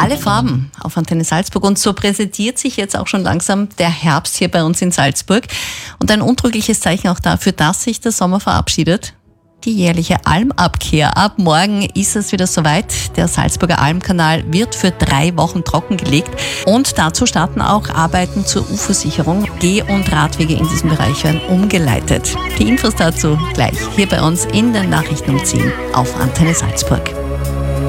Alle Farben auf Antenne Salzburg. Und so präsentiert sich jetzt auch schon langsam der Herbst hier bei uns in Salzburg. Und ein untrügliches Zeichen auch dafür, dass sich der Sommer verabschiedet. Die jährliche Almabkehr. Ab morgen ist es wieder soweit. Der Salzburger Almkanal wird für 3 Wochen trockengelegt. Und dazu starten auch Arbeiten zur U-Versicherung. Geh- und Radwege in diesem Bereich werden umgeleitet. Die Infos dazu gleich hier bei uns in den Nachrichten um 10 auf Antenne Salzburg.